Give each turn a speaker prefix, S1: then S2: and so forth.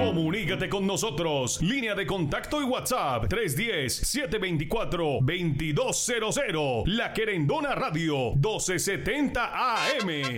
S1: Comunícate con nosotros. Línea de contacto y WhatsApp 310-724-2200. La Querendona Radio 1270 AM.